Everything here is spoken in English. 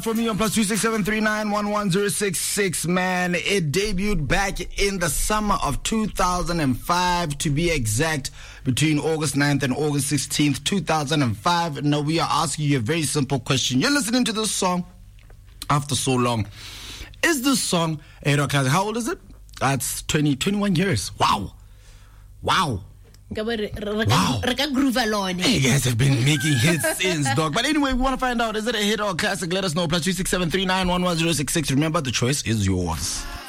From me on +26739111066, man. It debuted back in the summer of 2005, to be exact, between August 9th and August 16th, 2005. Now we are asking you a very simple question. You're listening to this song after so long. Is this song a rock classic? How old is it? That's 21 years. Wow. Wow. Hey, you guys have been making hits since, dog. But anyway, we want to find out, is it a hit or a classic? Let us know. +26739111066. Remember, the choice is yours.